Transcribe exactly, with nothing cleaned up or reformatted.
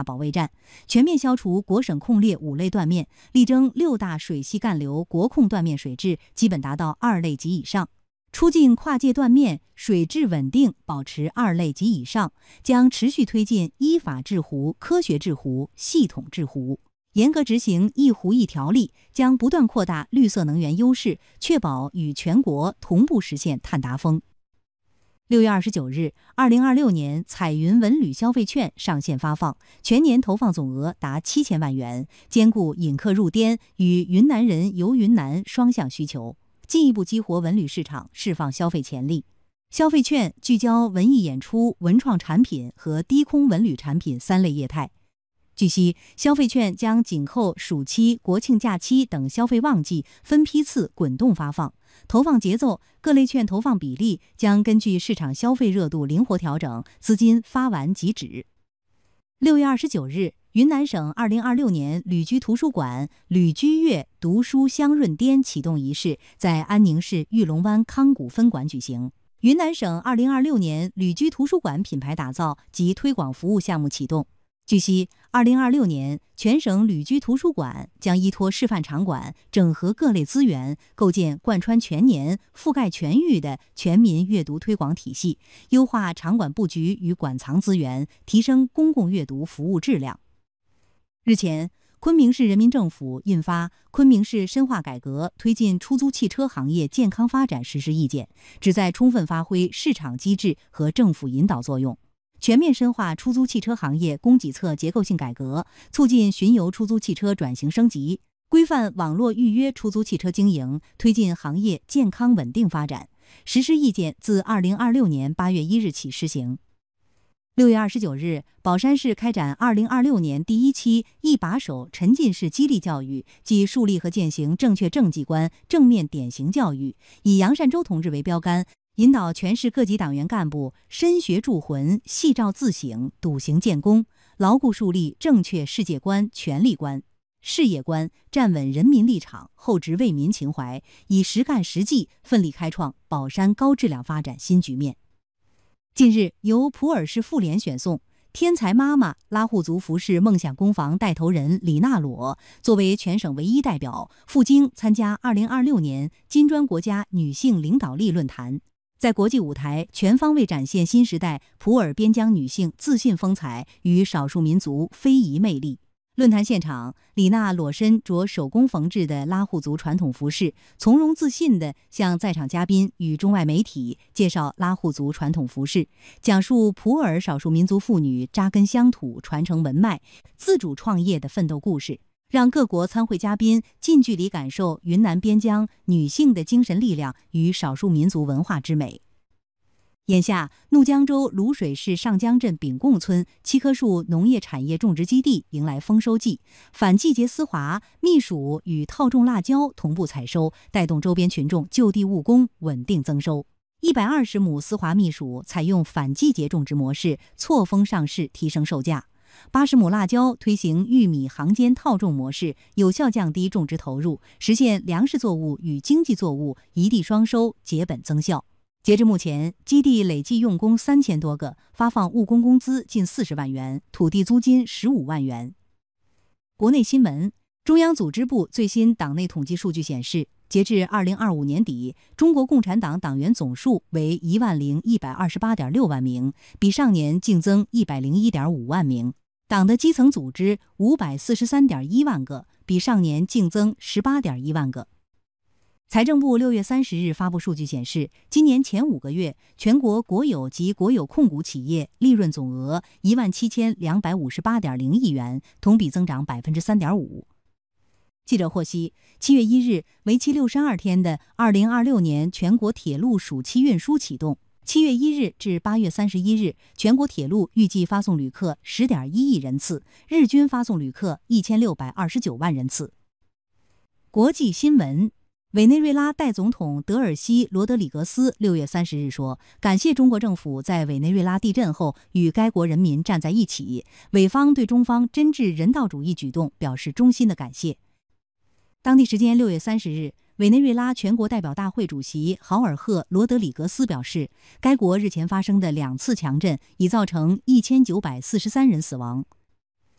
保卫战，全面消除国省控列五类断面，力争六大水系干流国控断面水质基本达到二类及以上。出境跨界断面水质稳定，保持二类及以上，将持续推进依法治湖、科学治湖、系统治湖，严格执行一湖一条例，将不断扩大绿色能源优势，确保与全国同步实现碳达峰。六月二十九日，二零二六年彩云文旅消费券上线发放，全年投放总额达七千万元，兼顾引客入滇与云南人游云南双向需求，进一步激活文旅市场，释放消费潜力。消费券聚焦文艺演出、文创产品和低空文旅产品三类业态。据悉，消费券将紧扣暑期、国庆假期等消费旺季，分批次滚动发放。投放节奏、各类券投放比例将根据市场消费热度灵活调整，资金发完即止。六月二十九日，云南省二零二六年旅居图书馆旅居月读书香润滇启动仪式在安宁市玉龙湾康谷分馆举行。云南省二零二六年旅居图书馆品牌打造及推广服务项目启动。据悉，二零二六年全省旅居图书馆将依托示范场馆，整合各类资源，构建贯穿全年、覆盖全域的全民阅读推广体系，优化场馆布局与馆藏资源，提升公共阅读服务质量。日前，昆明市人民政府印发《昆明市深化改革推进出租汽车行业健康发展实施意见》，旨在充分发挥市场机制和政府引导作用，全面深化出租汽车行业供给侧结构性改革，促进巡游出租汽车转型升级，规范网络预约出租汽车经营，推进行业健康稳定发展。实施意见自二零二六年八月一日起施行。六月二十九日，宝山市开展二零二六年第一期一把手沉浸式激励教育暨树立和践行正确政绩观正面典型教育，以杨善洲同志为标杆，引导全市各级党员干部深学铸魂、细照自省、笃行建功，牢固树立正确世界观、权力观、事业观，站稳人民立场，厚植为民情怀，以实干实际奋力开创宝山高质量发展新局面。近日，由普洱市妇联选送天才妈妈拉祜族服饰梦想工坊带头人李娜裸作为全省唯一代表赴京参加二零二六年金砖国家女性领导力论坛，在国际舞台全方位展现新时代普洱边疆女性自信风采与少数民族非遗魅力。论坛现场，李娜裸身着手工缝制的拉祜族传统服饰，从容自信地向在场嘉宾与中外媒体介绍拉祜族传统服饰，讲述普洱少数民族妇女扎根乡土、传承文脉、自主创业的奋斗故事，让各国参会嘉宾近距离感受云南边疆女性的精神力量与少数民族文化之美。眼下，怒江州卤水市上江镇丙贡村七棵树农业产业种植基地迎来丰收季，反季节丝滑、蜜薯与套种辣椒同步采收，带动周边群众就地务工，稳定增收。一百二十亩丝滑蜜薯采用反季节种植模式，错峰上市，提升售价。八十亩辣椒推行玉米行间套种模式，有效降低种植投入，实现粮食作物与经济作物一地双收，结本增效。截至目前，基地累计用工三千多个，发放务工工资近四十万元，土地租金十五万元。国内新闻，中央组织部最新党内统计数据显示，截至二零二五年底，中国共产党党员总数为一万零一百二十八点六万名，比上年净增一百零一点五万名。党的基层组织五百四十三点一万个，比上年净增十八点一万个。财政部六月三十日发布数据显示，今年前五个月，全国国有及国有控股企业利润总额一万七千两百五十八点零亿元，同比增长百分之三点五。记者获悉，七月一日，为期六十二天的二零二六年全国铁路暑期运输启动。七月一日至八月三十一日，全国铁路预计发送旅客十点一亿人次，日均发送旅客一千六百二十九万人次。国际新闻。委内瑞拉代总统德尔西·罗德里格斯六月三十日说，感谢中国政府在委内瑞拉地震后与该国人民站在一起，委方对中方真挚人道主义举动表示衷心的感谢。当地时间六月三十日，委内瑞拉全国代表大会主席豪尔赫·罗德里格斯表示，该国日前发生的两次强震已造成一千九百四十三人死亡。